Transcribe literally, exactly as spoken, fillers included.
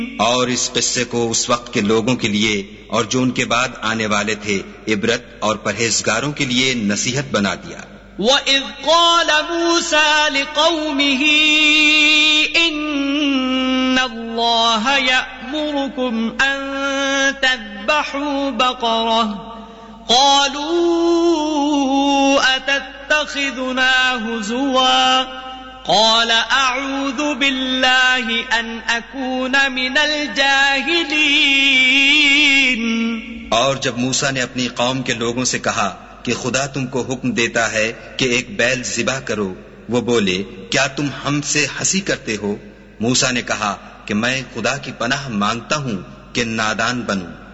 और इस किस्से को उस वक्त के लोगों के लिए और जो उनके बाद आने वाले थे इबरत और परहेजगारों के लिए नसीहत बना दिया। وَإِذْ قَالَ مُوسَى لِقَوْمِهِ إِنَّ اللَّهَ يَأْمُرُكُمْ أَن تَذْبَحُوا بَقَرَةً قَالُوا أَتَتَّخِذُنَا هُزُوًا قال أعوذ بالله أن أكون من الجاهلين। और जब मूसा ने अपनी कौम के लोगों से कहा कि खुदा तुमको हुक्म देता है कि एक बैल ज़िबा करो, वो बोले क्या तुम हमसे हंसी करते हो? मूसा ने कहा कि मैं खुदा की पनाह मांगता हूँ कि नादान बनूं।